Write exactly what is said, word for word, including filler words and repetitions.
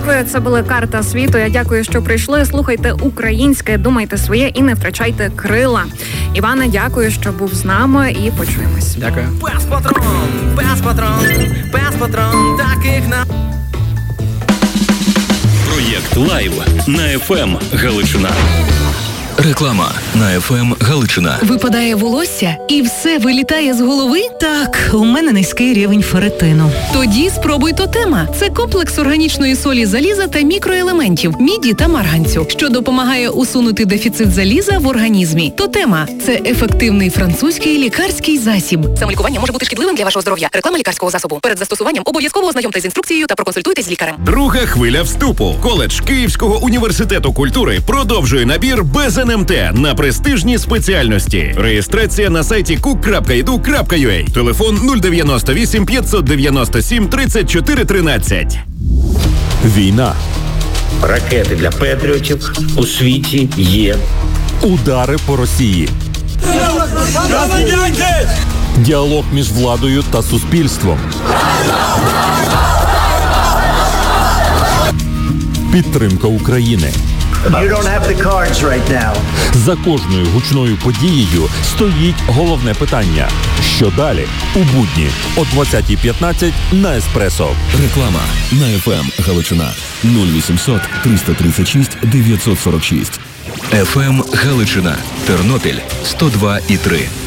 Дякую, це була карта світу. Я дякую, що прийшли. Слухайте українське, думайте своє і не втрачайте крила. Іване, дякую, що був з нами, і почуємось. Дякую. Без патрон, без патрон, без патрон, таких на... Проєкт «Лайв» на еф ем Галичина. Реклама на еф ем Галичина. Випадає волосся і все вилітає з голови? Так, у мене низький рівень ферритину. Тоді спробуй Тотема. Це комплекс органічної солі заліза та мікроелементів, міді та марганцю, що допомагає усунути дефіцит заліза в організмі. Тотема – це ефективний французький лікарський засіб. Самолікування може бути шкідливим для вашого здоров'я. Реклама лікарського засобу. Перед застосуванням обов'язково ознайомтесь з інструкцією та проконсультуйтесь з лікарем. Друга хвиля вступу. Коледж Київського університету культури продовжує набір без ен ем те на престижні спеціальності. Реєстрація на сайті кук крапка і ду крапка ю а. Телефон нуль дев'яносто вісім п'ятсот дев'яносто сім тридцять чотири тринадцять. Війна. Ракети для патріотів у світі є. Удари по Росії. Діалог між владою та суспільством. Підтримка України. You don't have the cards right now. За кожною гучною подією стоїть головне питання. Що далі? У будні о двадцятій п'ятнадцять на Еспресо. Реклама на еф ем Галичина. нуль вісімсот триста тридцять шість дев'ятсот сорок шість. еф ем Галичина. Тернопіль сто два і три.